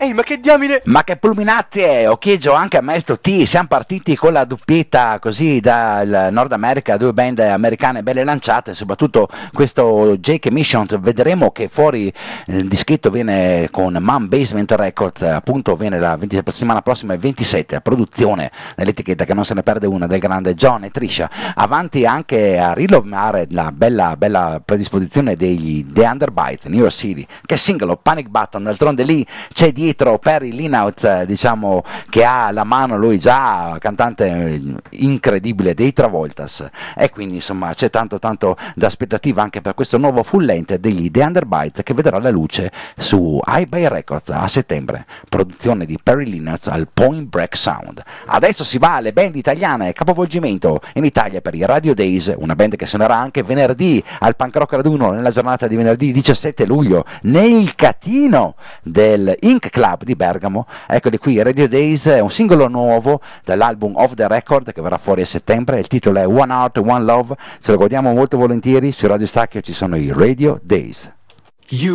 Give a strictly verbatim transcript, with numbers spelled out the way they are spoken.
Ehi, ma che diamine! Ma che fulminazie, occhieggio anche a Maestro T, siamo partiti con la doppietta così dal Nord America, due band americane belle lanciate, soprattutto questo Jake Emissions, vedremo che fuori eh, il dischetto viene con Man Basement Records, appunto viene la venti, settimana prossima il ventisette, a produzione nell'etichetta che non se ne perde una del grande John e Trisha, avanti anche a rilovare la bella, bella predisposizione degli The Underbites, New York City, che singolo Panic Button, d'altronde lì c'è dietro Perry Linout, diciamo, che ha la mano, lui già cantante incredibile dei Travoltas, e quindi insomma c'è tanto tanto d'aspettativa anche per questo nuovo full length degli The Underbites che vedrà la luce su iBuy Records a settembre, produzione di Perry Linout al Point Break Sound. Adesso si va alle band italiane, capovolgimento in Italia per i Radio Days, una band che suonerà anche venerdì al Punk Rock Raduno nella giornata di venerdì diciassette luglio nel catino del Ink Club di Bergamo. Eccoli qui, Radio Days è un singolo nuovo dall'album Off the Record che verrà fuori a settembre, il titolo è One Heart, One Love, ce lo godiamo molto volentieri, su Radio Stacchio ci sono i Radio Days. You